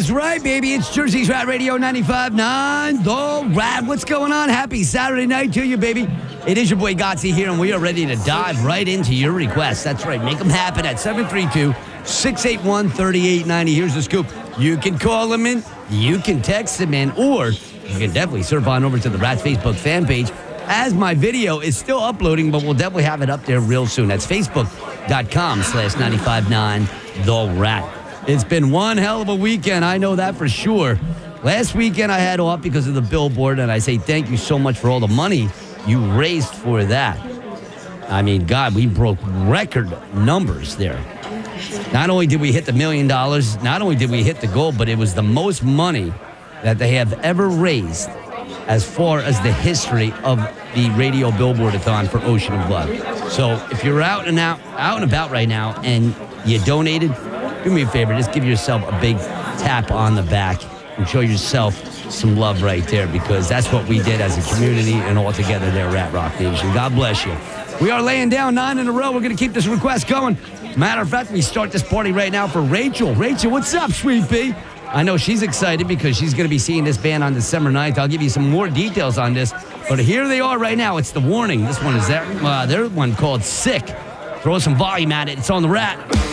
is right, baby. It's Jersey's Rat Radio 95.9. The Rat. What's going on? Happy Saturday night to you, baby. It is your boy Gotzi here, and we are ready to dive right into your requests. That's right. Make them happen at 732-681-3890. Here's the scoop. You can call them in, you can text them in, or you can definitely surf on over to the Rat Facebook fan page, as my video is still uploading, but we'll definitely have it up there real soon. That's facebook.com/959 The Rat. It's been one hell of a weekend. I know that for sure. Last weekend I had off because of the billboard, and I say thank you so much for all the money you raised for that. I mean, God, we broke record numbers there. Not only did we hit the $1 million, not only did we hit the goal, but it was the most money that they have ever raised as far as the history of the radio billboard-a-thon for Ocean of Love. So if you're out and about right now and you donated, do me a favor, just give yourself a big tap on the back and show yourself some love right there, because that's what we did as a community and all together there, Rat Rock Nation. God bless you. We are laying down 9 in a row. We're going to keep this request going. Matter of fact, we start this party right now for Rachel. Rachel, what's up, sweet pea? I know she's excited because she's going to be seeing this band on December 9th. I'll give you some more details on this. But here they are right now. It's The Warning. This one is their one called Sick. Throw some volume at it. It's on the Rat.